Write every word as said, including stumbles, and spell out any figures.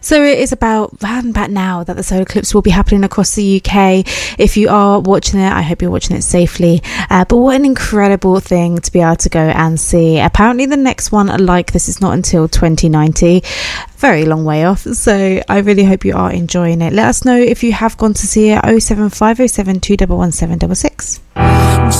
So it is about round about now that the solar eclipse will be happening across the U K. If you are watching it, I hope you're watching it safely. Uh, but what an incredible thing to be able to go and see. Apparently the next one like this is not until twenty ninety. Very long way off. So I really hope you are enjoying it. Let us know if you have gone to see it. oh seven five oh seven two one one seven six six.